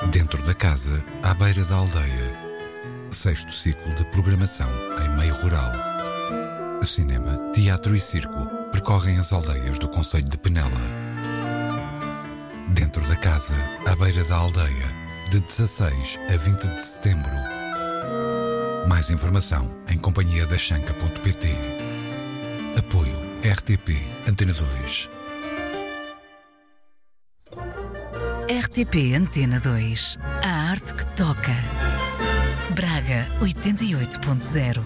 Dentro da casa, à beira da aldeia. Sexto ciclo de programação em meio rural. Cinema, teatro e circo percorrem as aldeias do concelho de Penela. Dentro da casa, à beira da aldeia, de 16 a 20 de setembro. Mais informação em companhiadaxanca.pt. Apoio RTP Antena 2. RTP Antena 2. A arte que toca. Braga 88.0.